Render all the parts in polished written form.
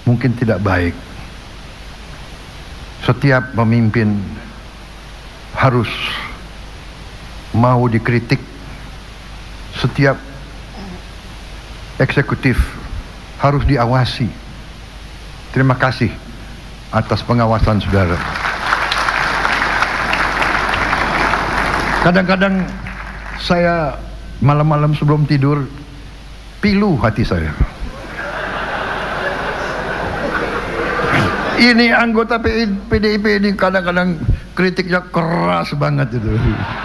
mungkin tidak baik. Setiap pemimpin harus mau dikritik, setiap eksekutif harus diawasi. Terima kasih atas pengawasan saudara. Kadang-kadang saya malam-malam sebelum tidur pilu hati saya. Ini anggota PDIP ini kadang-kadang kritiknya keras banget itu.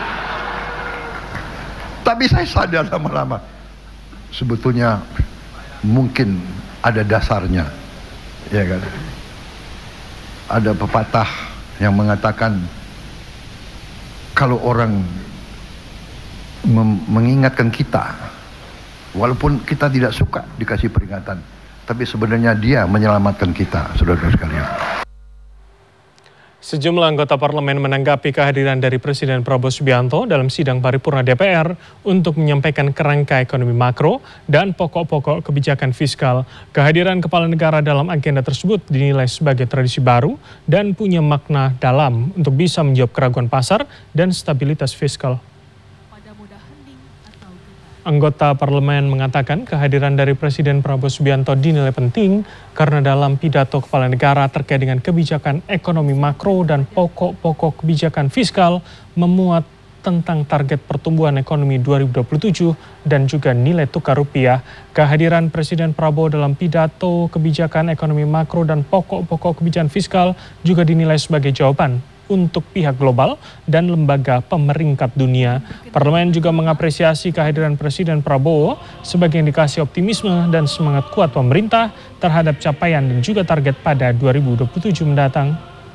Tapi saya sadar lama-lama sebetulnya mungkin ada dasarnya, ya kan? Ada pepatah yang mengatakan kalau orang mengingatkan kita, walaupun kita tidak suka dikasih peringatan, tapi sebenarnya dia menyelamatkan kita, saudara-saudara sekalian. Sejumlah anggota parlemen menanggapi kehadiran dari Presiden Prabowo Subianto dalam sidang paripurna DPR untuk menyampaikan kerangka ekonomi makro dan pokok-pokok kebijakan fiskal. Kehadiran kepala negara dalam agenda tersebut dinilai sebagai tradisi baru dan punya makna dalam untuk bisa menjawab keraguan pasar dan stabilitas fiskal. Anggota parlemen mengatakan kehadiran dari Presiden Prabowo Subianto dinilai penting karena dalam pidato kepala negara terkait dengan kebijakan ekonomi makro dan pokok-pokok kebijakan fiskal memuat tentang target pertumbuhan ekonomi 2027 dan juga nilai tukar rupiah. Kehadiran Presiden Prabowo dalam pidato kebijakan ekonomi makro dan pokok-pokok kebijakan fiskal juga dinilai sebagai jawaban untuk pihak global dan lembaga pemeringkat dunia. Parlemen juga mengapresiasi kehadiran Presiden Prabowo sebagai indikasi optimisme dan semangat kuat pemerintah terhadap capaian dan juga target pada 2027 mendatang.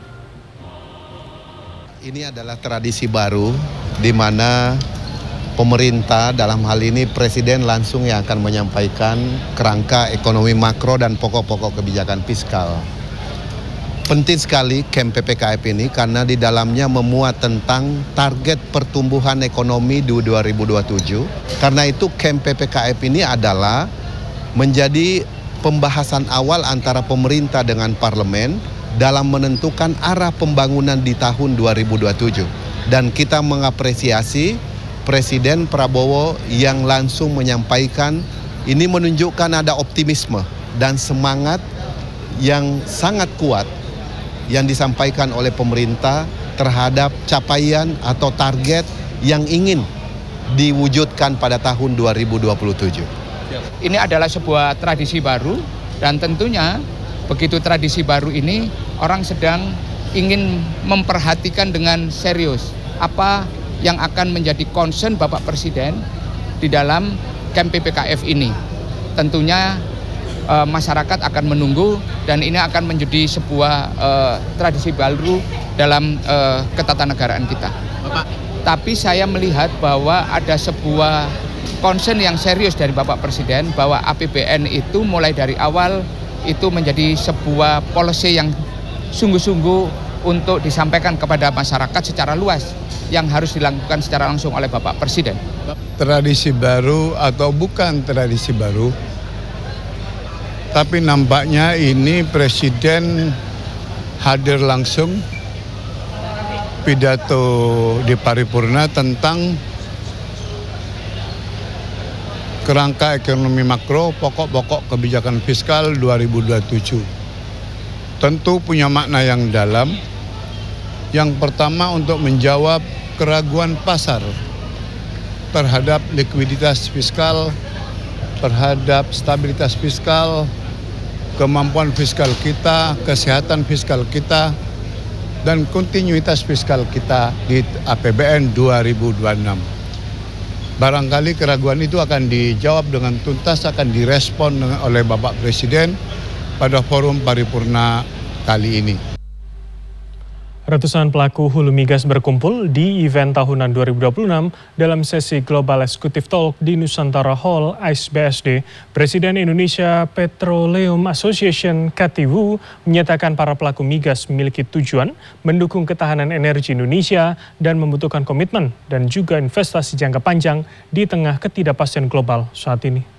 Ini adalah tradisi baru di mana pemerintah, dalam hal ini Presiden langsung yang akan menyampaikan kerangka ekonomi makro dan pokok-pokok kebijakan fiskal. Penting sekali camp PPKF ini karena di dalamnya memuat tentang target pertumbuhan ekonomi di 2027. Karena itu camp PPKF ini adalah menjadi pembahasan awal antara pemerintah dengan parlemen dalam menentukan arah pembangunan di tahun 2027. Dan kita mengapresiasi Presiden Prabowo yang langsung menyampaikan ini menunjukkan ada optimisme dan semangat yang sangat kuat yang disampaikan oleh pemerintah terhadap capaian atau target yang ingin diwujudkan pada tahun 2027. Ini adalah sebuah tradisi baru dan tentunya begitu tradisi baru ini orang sedang ingin memperhatikan dengan serius apa yang akan menjadi concern Bapak Presiden di dalam camp PPKF ini. Tentunya masyarakat akan menunggu dan ini akan menjadi sebuah tradisi baru dalam ketatanegaraan kita. Tapi saya melihat bahwa ada sebuah concern yang serius dari Bapak Presiden bahwa APBN itu mulai dari awal itu menjadi sebuah policy yang sungguh-sungguh untuk disampaikan kepada masyarakat secara luas yang harus dilakukan secara langsung oleh Bapak Presiden. Tradisi baru atau bukan tradisi baru, tapi nampaknya ini Presiden hadir langsung pidato di paripurna tentang kerangka ekonomi makro pokok-pokok kebijakan fiskal 2027. Tentu punya makna yang dalam. Yang pertama untuk menjawab keraguan pasar terhadap likuiditas fiskal, terhadap stabilitas fiskal, kemampuan fiskal kita, kesehatan fiskal kita, dan kontinuitas fiskal kita di APBN 2026. Barangkali keraguan itu akan dijawab dengan tuntas, akan direspon oleh Bapak Presiden pada forum paripurna kali ini. Ratusan pelaku hulu migas berkumpul di event tahunan 2026 dalam sesi Global Executive Talk di Nusantara Hall ICE-BSD. Presiden Indonesia Petroleum Association Cathy Wu menyatakan para pelaku migas memiliki tujuan mendukung ketahanan energi Indonesia dan membutuhkan komitmen dan juga investasi jangka panjang di tengah ketidakpastian global saat ini.